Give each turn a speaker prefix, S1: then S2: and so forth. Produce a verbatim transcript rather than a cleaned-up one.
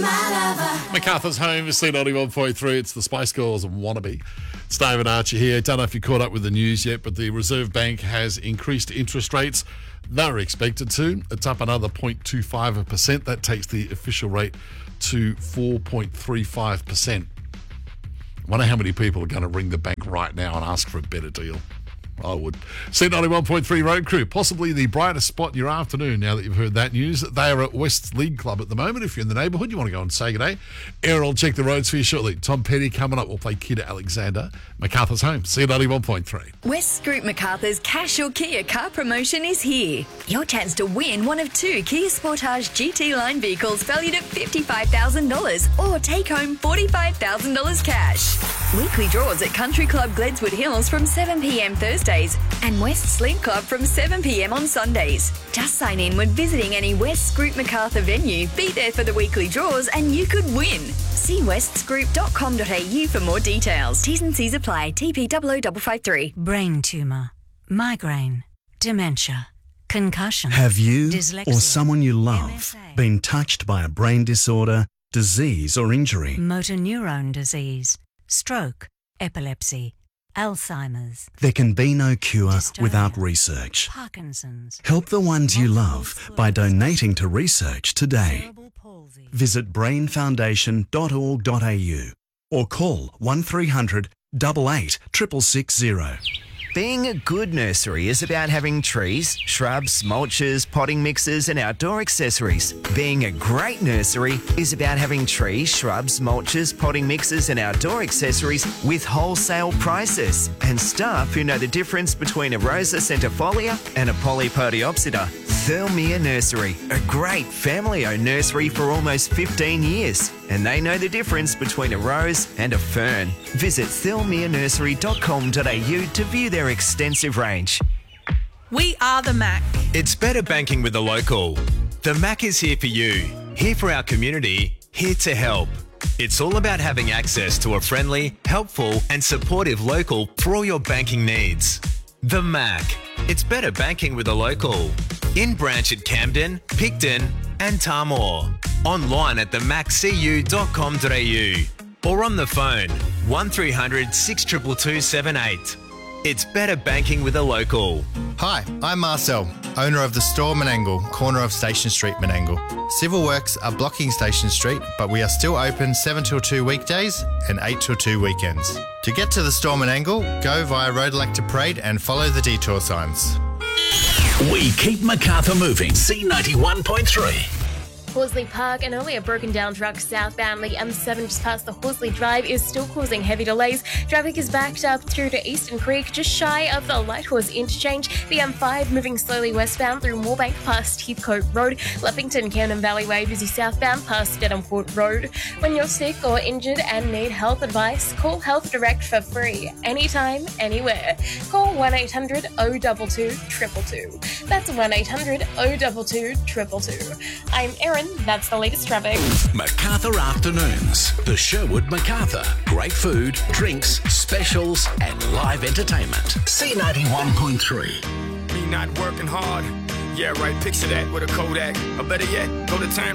S1: MacArthur's Home, C ninety-one point three. It's the Spice Girls and Wannabe. It's David Archer here. Don't know if you caught up with the news yet, but the Reserve Bank has increased interest rates. They're expected to. It's up another zero point two five percent. That takes the official rate to four point three five percent. I wonder how many people are going to ring the bank right now and ask for a better deal. I would. C ninety-one point three Road Crew, possibly the brightest spot in your afternoon now that you've heard that news. They are at West's League Club at the moment. If you're in the neighbourhood, you want to go and say good day. Aaron will check the roads for you shortly. Tom Petty coming up. We'll play Kid Alexander. MacArthur's Home, C ninety-one point three.
S2: West Group MacArthur's Cash Your Kia car promotion is here. Your chance to win one of two Kia Sportage G T line vehicles valued at fifty-five thousand dollars or take home forty-five thousand dollars cash. Weekly draws at Country Club Gledswood Hills from seven p.m. Thursdays and West Sleep Club from seven p.m. on Sundays. Just sign in when visiting any West Group MacArthur venue. Be there for the weekly draws and you could win. See wests group dot com dot a u for more details. T's and C's apply. T P double O five five three.
S3: Brain tumour, migraine, dementia, concussion.
S4: Have you
S3: dyslexia,
S4: or someone you love
S3: M S A,
S4: been touched by a brain disorder, disease or injury?
S3: motor neurone disease, stroke, epilepsy, Alzheimer's,
S4: There can be no cure
S3: Dystonia,
S4: without research.
S3: Parkinson's,
S4: Help the ones you
S3: multiple
S4: love by
S3: sclerosis,
S4: donating to research today.
S3: cerebral palsy.
S4: Visit brain foundation dot org dot a u or call one three hundred, eight eight, six six six zero.
S5: Being a good nursery is about having trees, shrubs, mulches, potting mixes and outdoor accessories. Being a great nursery is about having trees, shrubs, mulches, potting mixes and outdoor accessories with wholesale prices and staff who know the difference between a Rosa centifolia and a Polypodiopsida. Thirlmere Nursery, a great family-owned nursery for almost fifteen years, and they know the difference between a rose and a fern. Visit thirlmere nursery dot com dot a u to view their extensive range.
S6: We are the Mac.
S7: It's better banking with the local. The Mac is here for you, here for our community, here to help. It's all about having access to a friendly, helpful and supportive local for all your banking needs. The Mac. It's better banking with the local. In branch at Camden, Picton and Tamor. Online at the mac c u dot com dot a u or on the phone one three hundred, six two two two seven eight. It's better banking with a local.
S8: Hi, I'm Marcel, owner of the store Menangle, corner of Station Street, Menangle. Civil works are blocking Station Street, but we are still open seven till two weekdays and eight till two weekends. To get to the store Menangle, go via Rodelactor Parade and follow the detour signs.
S9: We keep MacArthur moving. C ninety-one point three.
S10: Horsley Park, an earlier broken down truck southbound the M seven just past the Horsley Drive is still causing heavy delays. Traffic is backed up through to Eastern Creek, just shy of the Lighthorse interchange. The M five moving slowly westbound through Moorebank past Heathcote Road. Leppington, Camden Valley Way busy southbound past Dedhamcourt Road. When you're sick or injured and need health advice, call Health Direct for free, anytime, anywhere. Call one eight hundred, oh two two, two two two. That's one eight hundred, oh two two, two two two. I'm Erin. That's the latest traffic.
S9: MacArthur Afternoons. The Sherwood MacArthur. Great food, drinks, specials, and live entertainment. C ninety-one point three.
S11: Me not working hard. Yeah, right. Picture that with a Kodak. Or better yet, go to time.